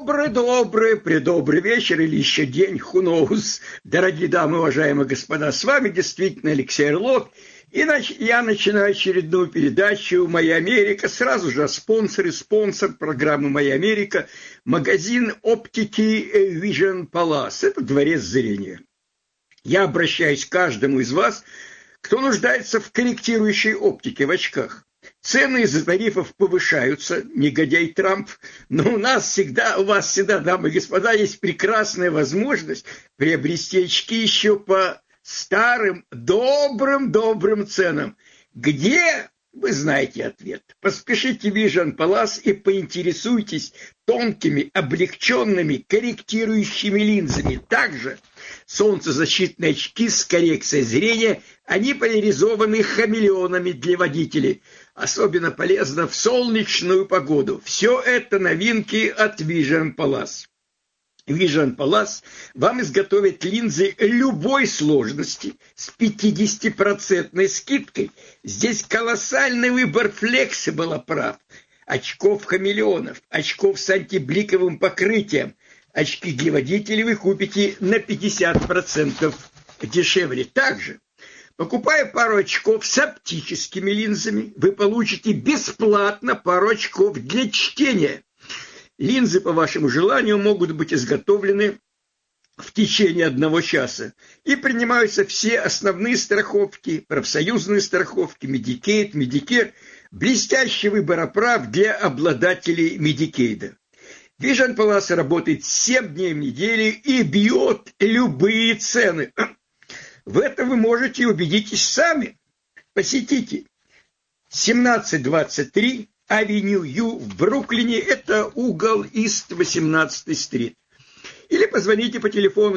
Предобрый вечер или еще день, who knows. Дорогие дамы, уважаемые господа, с вами действительно Алексей Орлов. И я начинаю очередную передачу «Моя Америка». Сразу же спонсор программы «Моя Америка» – магазин оптики Vision Palace. Это дворец зрения. Я обращаюсь к каждому из вас, кто нуждается в корректирующей оптике в очках. Цены из-за тарифов повышаются, негодяй Трамп, но у вас всегда, дамы и господа, есть прекрасная возможность приобрести очки еще по старым, добрым ценам. Где? Вы знаете ответ. Поспешите в Vision Palace и поинтересуйтесь тонкими, облегченными, корректирующими линзами. Также солнцезащитные очки с коррекцией зрения, они поляризованы хамелеонами для водителей. Особенно полезно в солнечную погоду. Все это новинки от Vision Palace. Vision Palace вам изготовит линзы любой сложности с 50% скидкой. Здесь колоссальный выбор flexible оправ, очков-хамелеонов, очков с антибликовым покрытием. Очки для водителей вы купите на 50% дешевле. Также, покупая пару очков с оптическими линзами, вы получите бесплатно пару очков для чтения. Линзы по вашему желанию могут быть изготовлены в течение 1 часа. И принимаются все основные страховки, профсоюзные страховки, Medicaid, Medicare, блестящий выбор оправ для обладателей Medicaid. Vision Palace работает 7 дней в неделю и бьет любые цены. В этом вы можете убедитесь сами. Посетите 1723 Авеню Ю в Бруклине, это угол Ист 18-й стрит. Или позвоните по телефону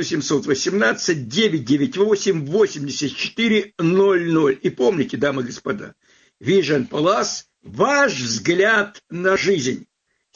718-998-8400. И помните, дамы и господа, Vision Palace – ваш взгляд на жизнь.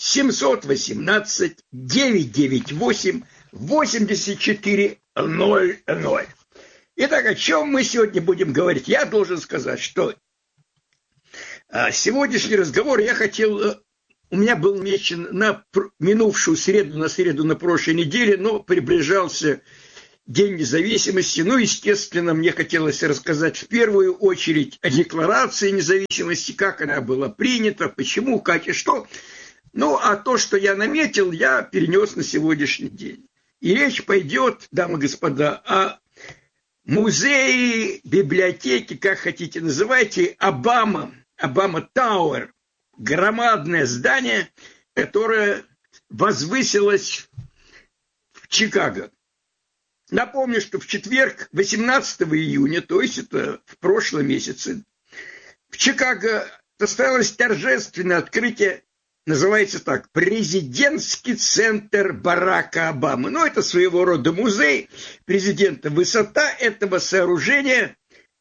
718-998-8400. Итак, о чем мы сегодня будем говорить? Я должен сказать, что сегодняшний разговор у меня был намечен на минувшую среду, на прошлой неделе, но приближался День независимости. Ну, естественно, мне хотелось рассказать в первую очередь о Декларации независимости, как она была принята, почему, как и что. Ну, а то, что я наметил, я перенес на сегодняшний день. И речь пойдет, дамы и господа, о музее, библиотеке, как хотите называйте, Обама Тауэр, громадное здание, которое возвысилось в Чикаго. Напомню, что в четверг, 18 июня, то есть это в прошлом месяце, в Чикаго состоялось торжественное открытие, называется так, президентский центр Барака Обамы. Ну, это своего рода музей президента. Высота этого сооружения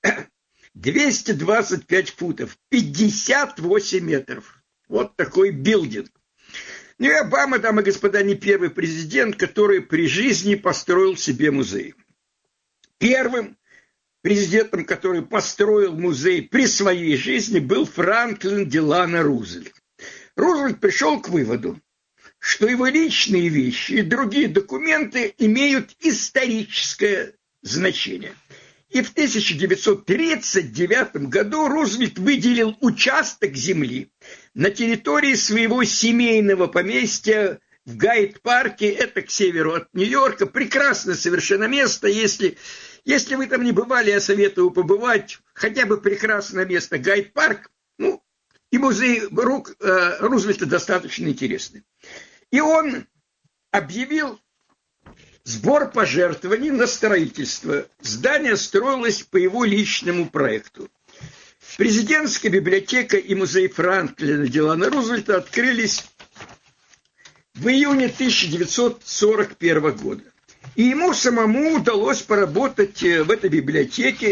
225 футов, 58 метров. Вот такой билдинг. Ну и Обама, дамы и господа, не первый президент, который при жизни построил себе музей. Первым президентом, который построил музей при своей жизни, был Франклин Делано Рузвельт. Рузвельт пришел к выводу, что его личные вещи и другие документы имеют историческое значение. И в 1939 году Рузвельт выделил участок земли на территории своего семейного поместья в Гайд-парке, это к северу от Нью-Йорка. Прекрасное совершенно место, если вы там не бывали, я советую побывать, хотя бы прекрасное место Гайд-парк, ну, и музей Рузвельта достаточно интересный. И он объявил сбор пожертвований на строительство. Здание строилось по его личному проекту. Президентская библиотека и музей Франклина Делано Рузвельта открылись в июне 1941 года. И ему самому удалось поработать в этой библиотеке.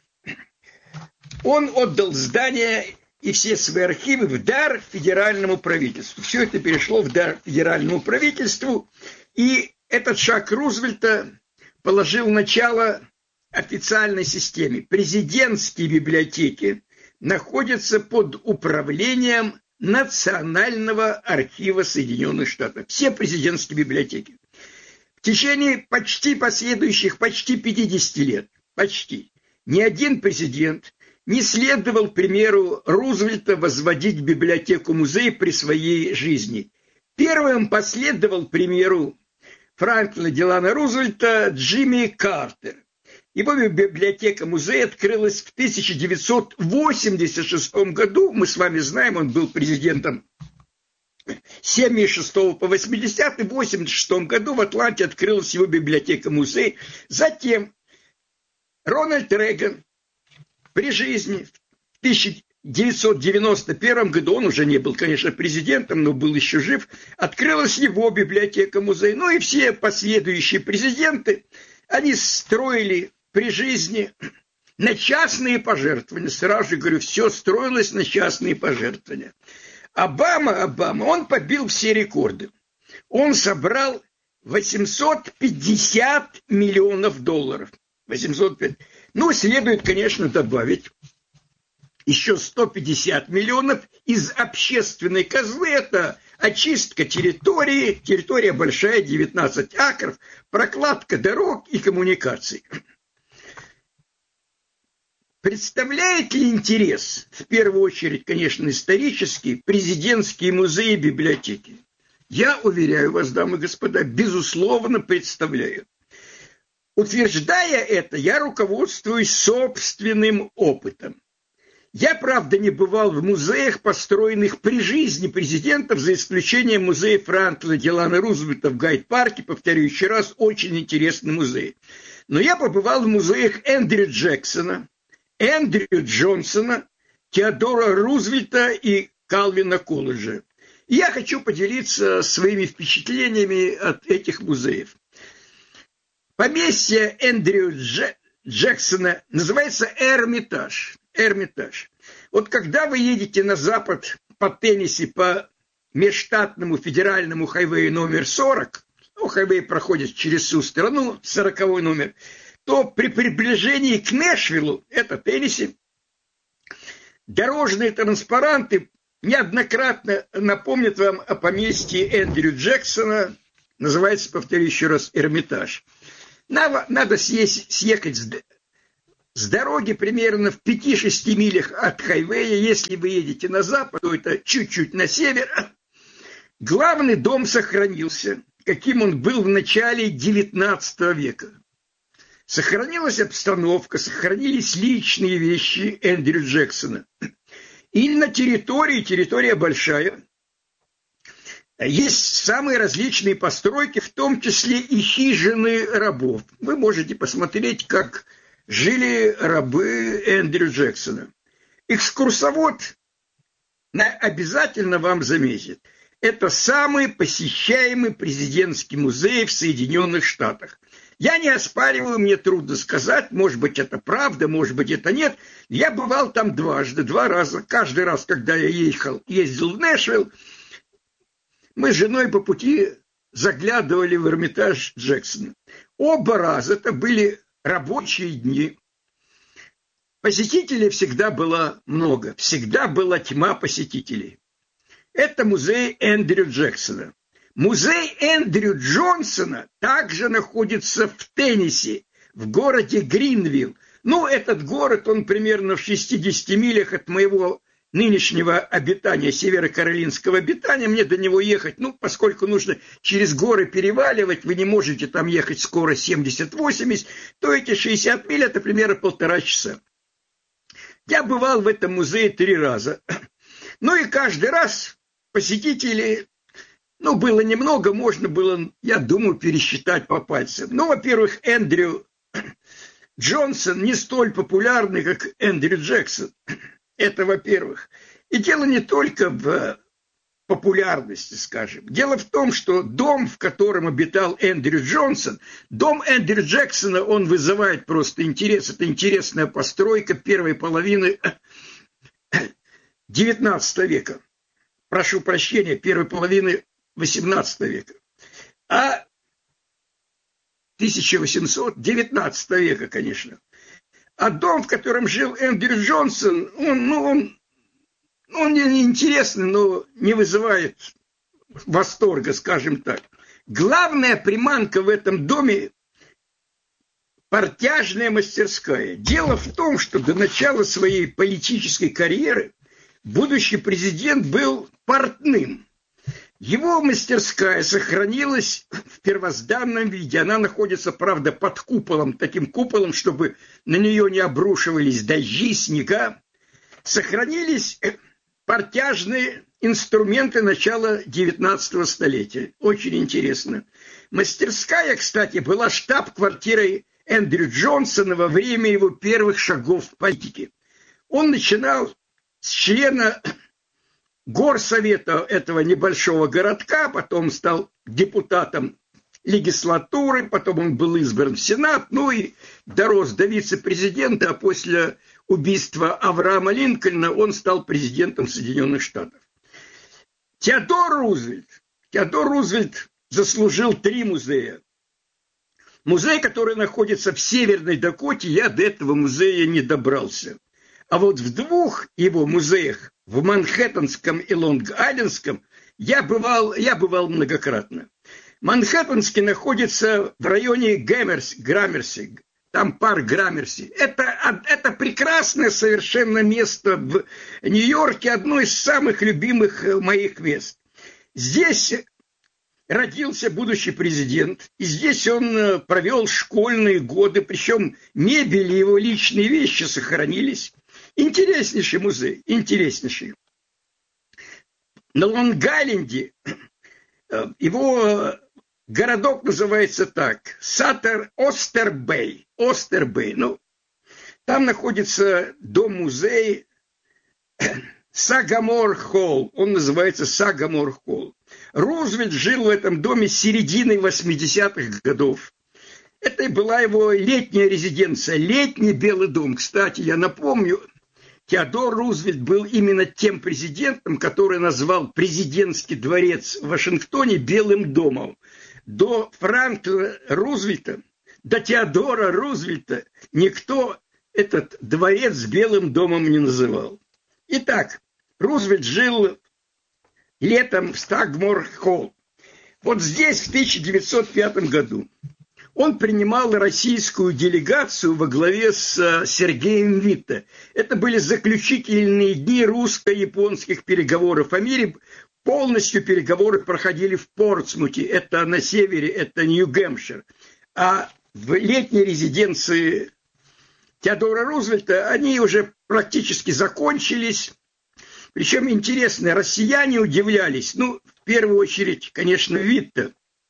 Он отдал здание и все свои архивы в дар федеральному правительству. Все это перешло в дар федеральному правительству. И этот шаг Рузвельта положил начало официальной системе. Президентские библиотеки находятся под управлением Национального архива Соединенных Штатов. Все президентские библиотеки. В течение почти 50 лет, ни один президент не следовал примеру Рузвельта возводить библиотеку-музей при своей жизни. Первым последовал примеру Франклина Делано Рузвельта Джимми Картер. Его библиотека-музей открылась в 1986 году. Мы с вами знаем, он был президентом с 1976 по 80. В 1986 году в Атланте открылась его библиотека-музей. Затем Рональд Рейган при жизни в 1991 году, он уже не был, конечно, президентом, но был еще жив, открылась его библиотека-музей. Ну и все последующие президенты, они строили при жизни на частные пожертвования. Сразу же говорю, все строилось на частные пожертвования. Обама, он побил все рекорды. Он собрал $850 миллионов. 850. Ну, следует, конечно, добавить еще 150 миллионов из общественной казны. Это очистка территории, территория большая, 19 акров, прокладка дорог и коммуникаций. Представляет ли интерес, в первую очередь, конечно, исторический, президентские музеи и библиотеки? Я уверяю вас, дамы и господа, безусловно представляю. Утверждая это, я руководствуюсь собственным опытом. Я, правда, не бывал в музеях, построенных при жизни президентов, за исключением музея Франклина Делано Рузвельта в Гайд-парке, повторю еще раз, очень интересный музей. Но я побывал в музеях Эндрю Джексона, Эндрю Джонсона, Теодора Рузвельта и Калвина Колледжа. И я хочу поделиться своими впечатлениями от этих музеев. Поместье Эндрю Джексона называется Эрмитаж. Вот когда вы едете на запад по Теннесси по межштатному федеральному хайвею номер 40, хайвей проходит через всю страну, 40-й номер, то при приближении к Нэшвиллу, это Теннесси, дорожные транспаранты неоднократно напомнят вам о поместье Эндрю Джексона, называется, повторю еще раз, Эрмитаж. Надо съехать с дороги примерно в 5-6 милях от хайвея. Если вы едете на запад, то это чуть-чуть на север. Главный дом сохранился, каким он был в начале XIX века. Сохранилась обстановка, сохранились личные вещи Эндрю Джексона. И на территория большая, есть самые различные постройки, в том числе и хижины рабов. Вы можете посмотреть, как жили рабы Эндрю Джексона. Экскурсовод обязательно вам заметит. Это самый посещаемый президентский музей в Соединенных Штатах. Я не оспариваю, мне трудно сказать, может быть, это правда, может быть, это нет. Я бывал там два раза. Каждый раз, когда я ездил в Нэшвилл, мы с женой по пути заглядывали в Эрмитаж Джексона. Оба раза это были рабочие дни. Посетителей всегда было много, всегда была тьма посетителей. Это музей Эндрю Джексона. Музей Эндрю Джонсона также находится в Теннесси, в городе Гринвилл. Ну, этот город, он примерно в 60 милях от моего нынешнего обитания, северо-каролинского обитания. Мне до него ехать, поскольку нужно через горы переваливать, вы не можете там ехать скоро 70-80, то эти 60 миль это примерно 1,5 часа. Я бывал в этом музее 3 раза. Ну и каждый раз посетителей, было немного, можно было, я думаю, пересчитать по пальцам. Во-первых, Эндрю Джонсон не столь популярный, как Эндрю Джексон. Это, во-первых. И дело не только в популярности, скажем. Дело в том, что дом, в котором обитал Эндрю Джонсон, дом Эндрю Джексона, он вызывает просто интерес. Это интересная постройка первой половины XIX века. Прошу прощения, первой половины XVIII века. А 1919 века, конечно. А дом, в котором жил Эндрю Джонсон, он Он не интересный, но не вызывает восторга, скажем так. Главная приманка в этом доме – портяжная мастерская. Дело в том, что до начала своей политической карьеры будущий президент был портным. Его мастерская сохранилась в первозданном виде. Она находится, правда, под куполом, таким куполом, чтобы на нее не обрушивались дожди, снега. Сохранились портяжные инструменты начала XIX столетия. Очень интересно. Мастерская, кстати, была штаб-квартирой Эндрю Джонсона во время его первых шагов в политике. Он начинал с члена горсовета этого небольшого городка, потом стал депутатом легислатуры, потом он был избран в Сенат, ну и дорос до вице-президента, а после убийства Авраама Линкольна он стал президентом Соединенных Штатов. Теодор Рузвельт заслужил 3 музея. Музей, который находится в Северной Дакоте, я до этого музея не добрался. А вот в 2 его музеях, в Манхэттенском и Лонг-Айлендском, я бывал многократно. Манхэттенский находится в районе Граммерси, там парк Граммерси. Это прекрасное совершенно место в Нью-Йорке, одно из самых любимых моих мест. Здесь родился будущий президент, и здесь он провел школьные годы, причем мебель и его личные вещи сохранились. Интереснейший музей, интереснейший. На Лонг-Айленде его городок называется так, Остербей. Ну, там находится дом-музей Сагамор-Холл, он называется Сагамор-Холл. Рузвельт жил в этом доме с середины 80-х годов. Это была его летняя резиденция, летний Белый дом. Кстати, я напомню, Теодор Рузвельт был именно тем президентом, который назвал президентский дворец в Вашингтоне Белым домом. До Франклина Рузвельта, до Теодора Рузвельта никто этот дворец Белым домом не называл. Итак, Рузвельт жил летом в Сагамор-Холл. Вот здесь в 1905 году он принимал российскую делегацию во главе с Сергеем Витте. Это были заключительные дни русско-японских переговоров о мире. Полностью переговоры проходили в Портсмуте, это на севере, это Нью-Гэмпшир. А в летней резиденции Теодора Рузвельта они уже практически закончились. Причем интересно, россияне удивлялись, в первую очередь, конечно, Витте,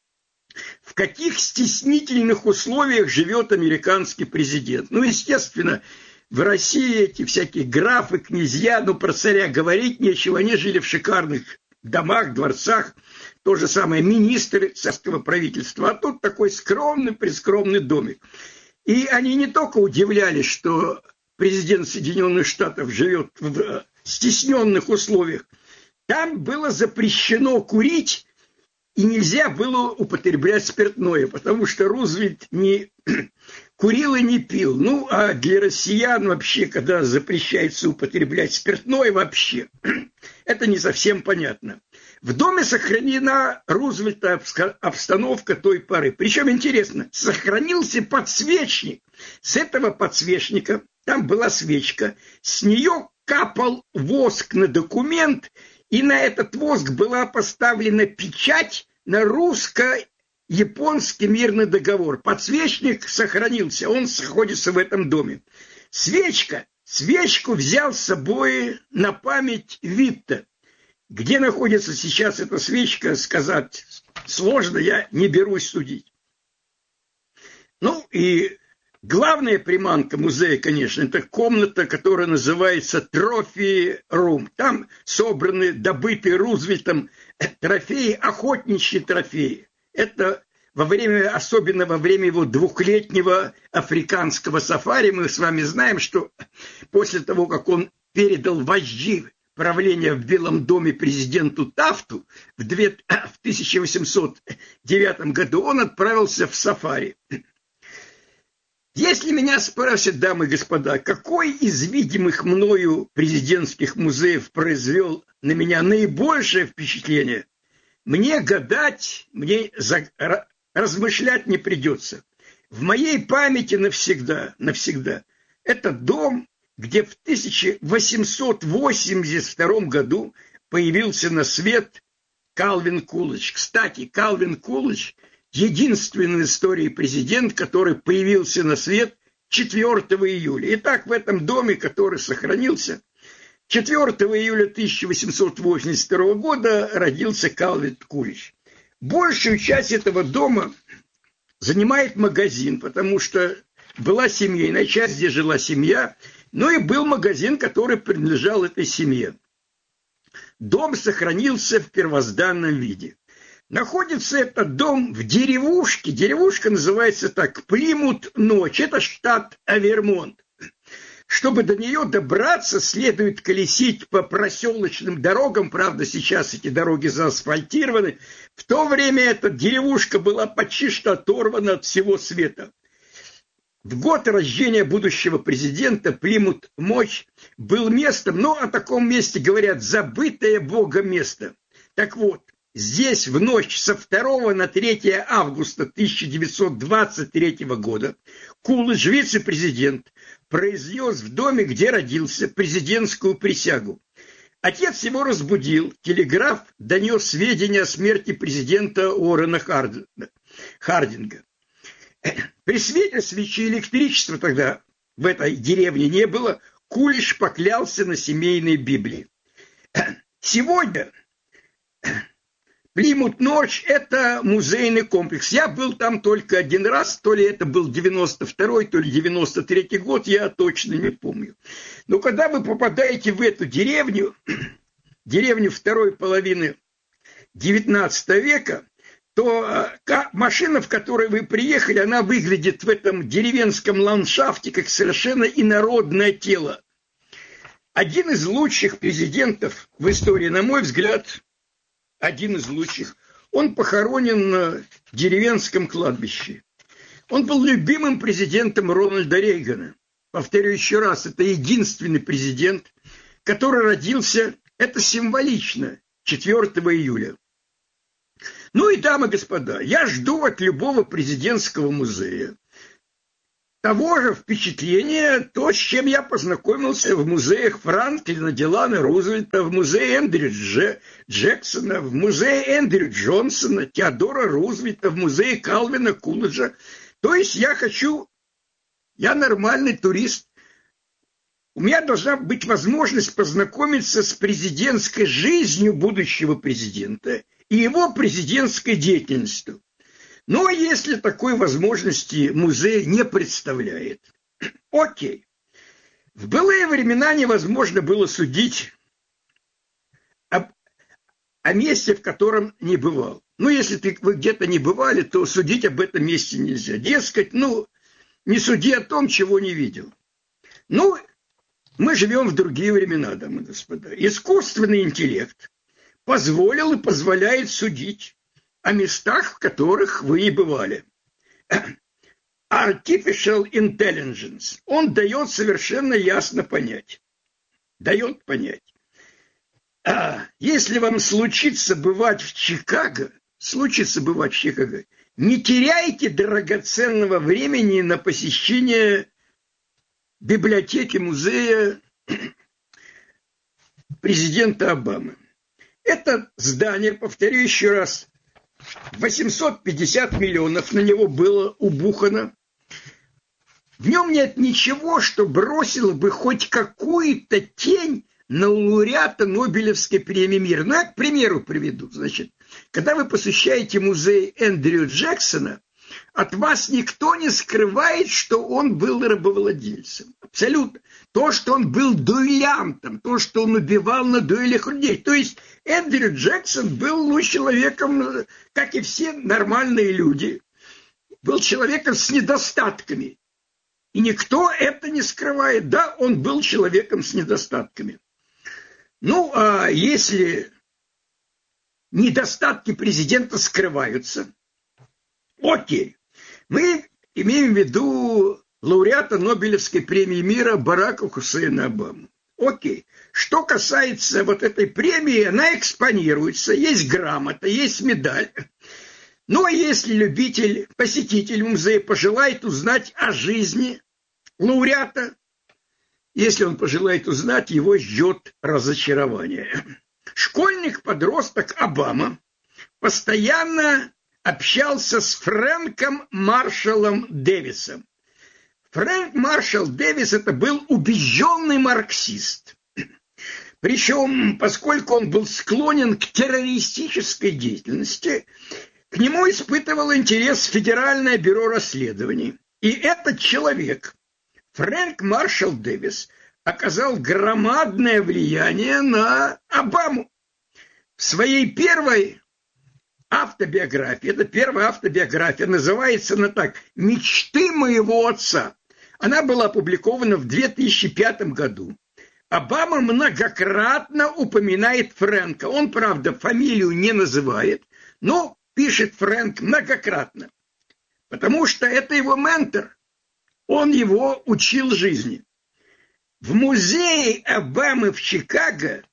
в каких стеснительных условиях живет американский президент. Естественно, в России эти всякие графы, князья, про царя говорить нечего, они жили в шикарных домах, дворцах, то же самое министры царского правительства, а тут такой скромный домик. И они не только удивлялись, что президент Соединенных Штатов живет в стесненных условиях, там было запрещено курить, и нельзя было употреблять спиртное, потому что Рузвельт не курил и не пил. А для россиян вообще, когда запрещается употреблять спиртное вообще, это не совсем понятно. В доме сохранена Рузвельта обстановка той поры. Причем интересно, сохранился подсвечник. С этого подсвечника, там была свечка, с нее капал воск на документ, и на этот воск была поставлена печать на русско-японский мирный договор. Подсвечник сохранился, он находится в этом доме. Свечку взял с собой на память Витте. Где находится сейчас эта свечка, сказать сложно, я не берусь судить. И главная приманка музея, конечно, это комната, которая называется Trophy Room. Там собраны добытые Рузвельтом трофеи, охотничьи трофеи. Это особенно во время его 2-летнего африканского сафари, мы с вами знаем, что после того, как он передал вожжи правления в Белом доме президенту Тафту в 1809 году, он отправился в сафари. Если меня спрашивают, дамы и господа, какой из видимых мною президентских музеев произвел на меня наибольшее впечатление, мне гадать, мне размышлять не придется. В моей памяти навсегда это дом, где в 1882 году появился на свет Калвин Кулич. Кстати, Калвин Кулич – единственный в истории президент, который появился на свет 4 июля. Итак, в этом доме, который сохранился, 4 июля 1882 года родился Калвин Кулич. Большую часть этого дома занимает магазин, потому что была семейная часть, где жила семья, но и был магазин, который принадлежал этой семье. Дом сохранился в первозданном виде. Находится этот дом в деревушке. Деревушка называется так, Плимут-Ночь. Это штат Вермонт. Чтобы до нее добраться, следует колесить по проселочным дорогам. Правда, сейчас эти дороги заасфальтированы. В то время эта деревушка была почти что оторвана от всего света. В год рождения будущего президента Плимут-Ночь был местом, но о таком месте говорят, забытое Богом место. Так вот, здесь в ночь со 2 на 3 августа 1923 года Кулич, вице-президент, произнес в доме, где родился, президентскую присягу. Отец его разбудил, телеграф донес сведения о смерти президента Уоррена Хардинга. При свете свечи электричества тогда в этой деревне не было, Кулич поклялся на семейной Библии. Сегодня Плимут-Ночь – это музейный комплекс. Я был там только один раз, то ли это был 92-й, то ли 93-й год, я точно не помню. Но когда вы попадаете в эту деревню второй половины 19 века, то машина, в которой вы приехали, она выглядит в этом деревенском ландшафте как совершенно инородное тело. Один из лучших президентов в истории, на мой взгляд, один из лучших, он похоронен на деревенском кладбище. Он был любимым президентом Рональда Рейгана. Повторю еще раз, это единственный президент, который родился, это символично, 4 июля. Ну и, дамы и господа, я жду от любого президентского музея того же впечатления, то, с чем я познакомился в музеях Франклина Делано Рузвельта, в музее Эндрю Джексона, в музее Эндрю Джонсона, Теодора Рузвельта, в музее Калвина Кулича. То есть я нормальный турист. У меня должна быть возможность познакомиться с президентской жизнью будущего президента и его президентской деятельностью. Но если такой возможности музей не представляет, окей. В былые времена невозможно было судить о месте, в котором не бывал. Ну, если вы где-то не бывали, то судить об этом месте нельзя. Дескать, не суди о том, чего не видел. Мы живем в другие времена, дамы и господа. Искусственный интеллект позволил и позволяет судить о местах, в которых вы не бывали. Artificial Intelligence, он дает совершенно ясно понять. Если вам случится бывать в Чикаго, не теряйте драгоценного времени на посещение библиотеки, музея президента Обамы. Это здание, повторю еще раз, 850 миллионов на него было убухано. В нем нет ничего, что бросило бы хоть какую-то тень на лауреата Нобелевской премии мира. Я, к примеру, приведу. Значит, когда вы посещаете музей Эндрю Джексона, от вас никто не скрывает, что он был рабовладельцем. Абсолютно. То, что он был дуэлянтом, то, что он убивал на дуэлях людей. То есть Эндрю Джексон был человеком, как и все нормальные люди, был человеком с недостатками. И никто это не скрывает. Да, он был человеком с недостатками. А если недостатки президента скрываются, окей. Мы имеем в виду лауреата Нобелевской премии мира Барака Хусейна Обамы. Окей. Что касается вот этой премии, она экспонируется, есть грамота, есть медаль. Ну, а если посетитель музея пожелает узнать о жизни лауреата, если он пожелает узнать, его ждет разочарование. Школьник-подросток Обама постоянно общался с Фрэнком Маршаллом Дэвисом. Фрэнк Маршалл Дэвис это был убежденный марксист. Причем, поскольку он был склонен к террористической деятельности, к нему испытывал интерес Федеральное бюро расследований. И этот человек, Фрэнк Маршалл Дэвис, оказал громадное влияние на Обаму. В своей первой автобиографии, это первая автобиография, называется она так «Мечты моего отца». Она была опубликована в 2005 году. Обама многократно упоминает Фрэнка. Он, правда, фамилию не называет, но пишет Фрэнк многократно, потому что это его ментор. Он его учил жизни. В музее Обамы в Чикаго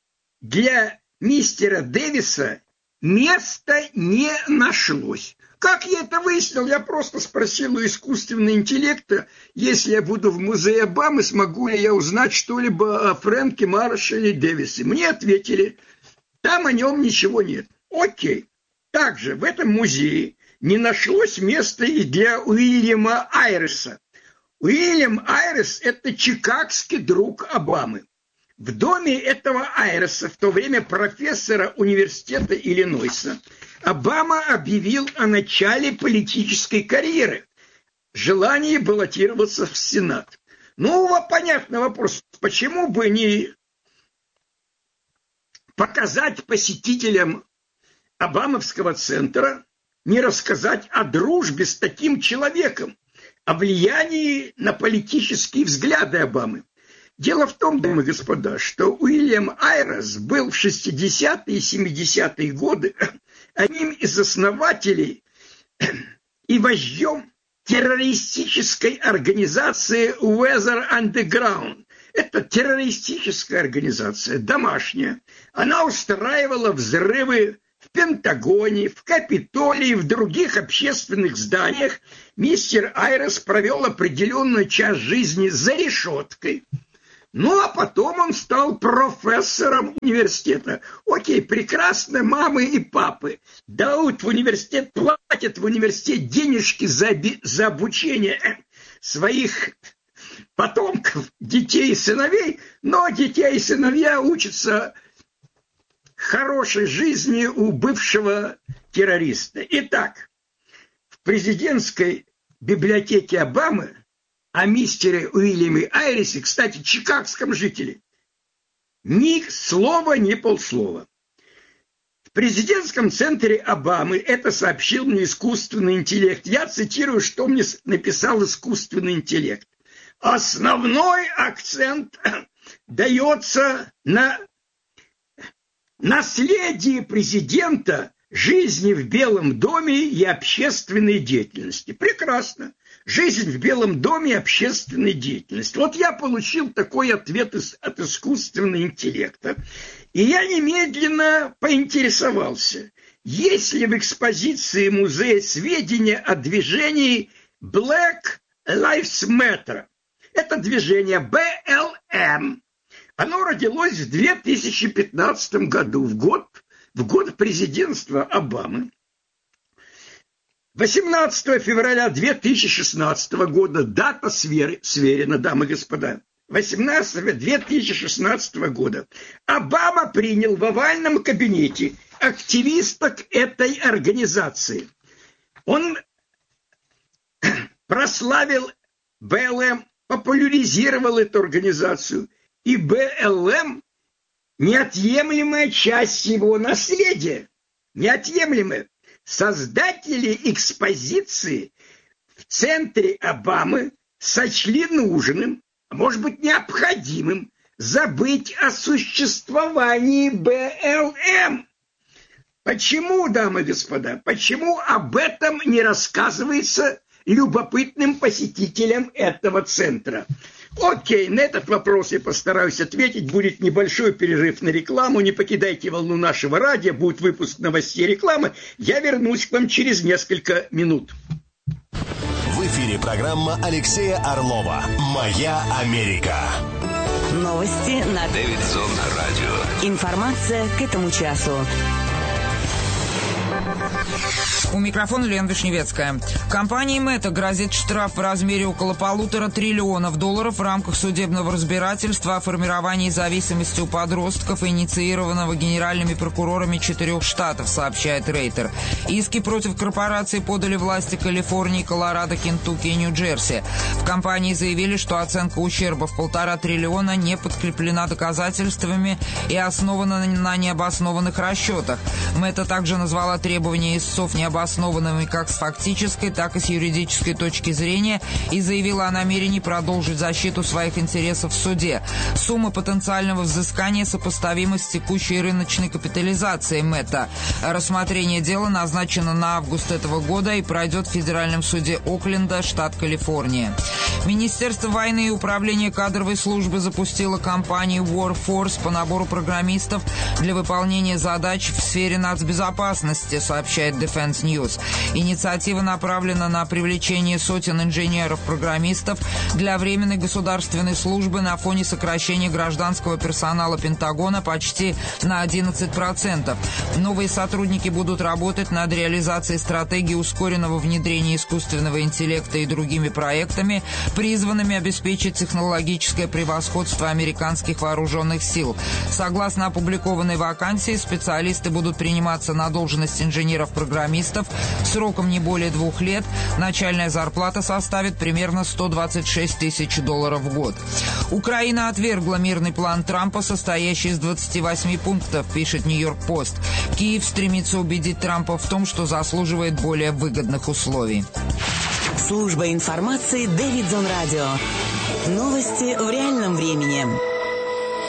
для мистера Дэвиса места не нашлось. Как я это выяснил? Я просто спросил у искусственного интеллекта, если я буду в музее Обамы, смогу ли я узнать что-либо о Фрэнке Маршалле Дэвисе. Мне ответили, там о нем ничего нет. Окей. Также в этом музее не нашлось места и для Уильяма Айреса. Уильям Айрес – это чикагский друг Обамы. В доме этого Айреса, в то время профессора университета Иллинойса, Обама объявил о начале политической карьеры, желании баллотироваться в Сенат. Ну, понятный вопрос, почему бы не показать посетителям Обамовского центра, не рассказать о дружбе с таким человеком, о влиянии на политические взгляды Обамы. Дело в том, дамы и господа, что Уильям Айрес был в 60-е и 70-е годы одним из основателей и вождем террористической организации Weather Underground. Это террористическая организация, домашняя. Она устраивала взрывы в Пентагоне, в Капитолии, в других общественных зданиях. Мистер Айрес провел определенную часть жизни за решеткой. Ну, а потом он стал профессором университета. Окей, прекрасно, мамы и папы дают в университет, платят в университет денежки за обучение своих потомков, детей и сыновей, но детей и сыновья учатся хорошей жизни у бывшего террориста. Итак, в президентской библиотеке Обамы о мистере Уильяме Айресе, кстати, чикагском жителе, ни слова, ни полслова. В президентском центре Обамы, это сообщил мне искусственный интеллект. Я цитирую, что мне написал искусственный интеллект. Основной акцент дается на наследии президента, жизни в Белом доме и общественной деятельности. Прекрасно. Жизнь в Белом доме и общественной деятельности. Вот я получил такой ответ от искусственного интеллекта. И я немедленно поинтересовался, есть ли в экспозиции музея сведения о движении Black Lives Matter. Это движение БЛМ. Оно родилось в 2015 году, в год президентства Обамы. 18 февраля 2016 года, дата сверена, дамы и господа, 18 2016 года, Обама принял в овальном кабинете активисток этой организации. Он прославил БЛМ, популяризировал эту организацию, и БЛМ – неотъемлемая часть его наследия, неотъемлемая. Создатели экспозиции в центре Обамы сочли нужным, а может быть необходимым, забыть о существовании БЛМ. Почему, дамы и господа, почему об этом не рассказывается любопытным посетителям этого центра. Окей, на этот вопрос я постараюсь ответить. Будет небольшой перерыв на рекламу. Не покидайте волну нашего радио. Будет выпуск новостей и рекламы. Я вернусь к вам через несколько минут. В эфире программа Алексея Орлова «Моя Америка». Новости на Дэвидсон радио. Информация к этому часу. У микрофона Лена Вишневецкая. Компании Мета грозит штраф в размере около $1,5 триллиона в рамках судебного разбирательства о формировании зависимости у подростков, инициированного генеральными прокурорами 4 штатов, сообщает Рейтер. Иски против корпорации подали власти Калифорнии, Колорадо, Кентукки и Нью-Джерси. В компании заявили, что оценка ущерба в $1,5 триллиона не подкреплена доказательствами и основана на необоснованных расчетах. Мета также назвала требования истцов необоснованными как с фактической, так и с юридической точки зрения и заявила о намерении продолжить защиту своих интересов в суде. Сумма потенциального взыскания сопоставима с текущей рыночной капитализацией Мета. Рассмотрение дела назначено на август этого года и пройдет в Федеральном суде Окленда, штат Калифорния. Министерство войны и управления кадровой службы запустило кампанию Warforce по набору программистов для выполнения задач в сфере нацбезопасности, сообщает Defense News. Инициатива направлена на привлечение сотен инженеров-программистов для временной государственной службы на фоне сокращения гражданского персонала Пентагона почти на 11%. Новые сотрудники будут работать над реализацией стратегии ускоренного внедрения искусственного интеллекта и другими проектами, призванными обеспечить технологическое превосходство американских вооруженных сил. Согласно опубликованной вакансии, специалисты будут приниматься на должность инженеров-программистов сроком не более 2 лет. Начальная зарплата составит примерно $126 тысяч в год. Украина отвергла мирный план Трампа, состоящий из 28 пунктов, пишет Нью-Йорк-Пост. Киев стремится убедить Трампа в том, что заслуживает более выгодных условий. Служба информации Дэвидсон радио. Новости в реальном времени.